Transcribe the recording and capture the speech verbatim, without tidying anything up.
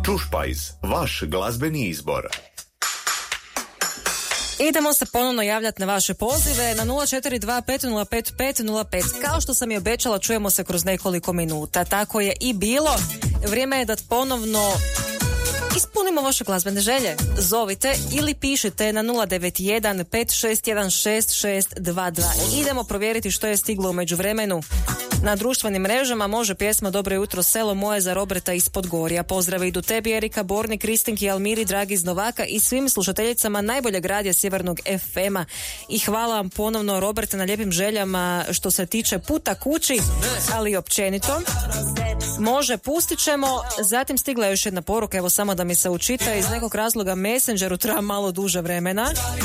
Čušpajz, vaš glazbeni izbor. Idemo se ponovno javljati na vaše pozive na nula četiri dva pet nula pet pet nula pet. Kao što sam i obećala, čujemo se kroz nekoliko minuta. Tako je i bilo. Vrijeme je da ponovno ispunimo vaše glazbene želje. Zovite ili pišite na nula devet jedan pet šest jedan šest šest dva dva. Idemo provjeriti što je stiglo u međuvremenu. Na društvenim mrežama može pjesma Dobro jutro selo moje za Roberta iz Podgorja. Pozdrave idu tebi, Erika, Borni, Kristinki, Almiri, Dragi iz Novaka i svim slušateljicama najboljeg radija Sjevernog ef ema. I hvala vam ponovno, Roberte, na lijepim željama što se tiče puta kući, ali i općenito. Može, pustit ćemo. Zatim stigla je još jedna poruka, evo samo da mi se učita. Iz nekog razloga Messengeru treba malo duže vremena.